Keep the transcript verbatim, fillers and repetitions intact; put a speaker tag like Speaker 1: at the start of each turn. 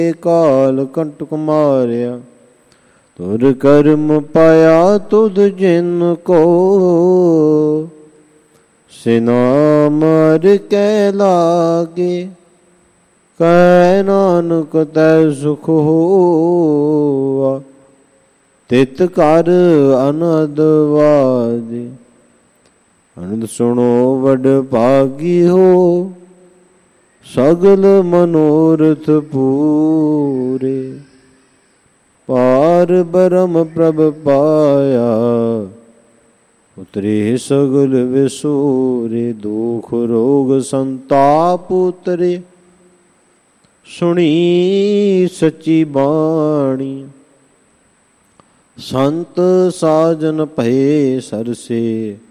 Speaker 1: ਕਾਲ ਕੰਟਕ ਮਾਰਿਆ। ਤੁਰ ਕਰਮ ਪਾਇਆ ਤੁਧ ਜਿਨ ਕੋ, ਸੇ ਨਾਮ ਹਰਿ ਕੈ ਲਾਗੇ। ਕਹਿ ਨਾਨਕ ਤੈ ਸੁਖ ਹੋਆ, ਤਿਤ ਕਰ ਅਨੰਦ ਵਾਜੇ। ਅਨੰਦ ਸੁਣੋ ਵਡ ਭਾਗੀ ਹੋ, ਸਗਲ ਮਨੋਰਥ ਪੂਰੇ। ਪਾਰ ਬ੍ਰਹਮ ਪ੍ਰਭ ਪਾਇਆ, ਉਤਰੇ ਸਗਲ ਵਿਸੂਰੇ। ਦੁਖ ਰੋਗ ਸੰਤਾਪ ਉਤਰੇ, ਸੁਣੀ ਸੱਚੀ ਬਾਣੀ। ਸੰਤ ਸਾਜਨ ਭਏ ਸਰਸੇ,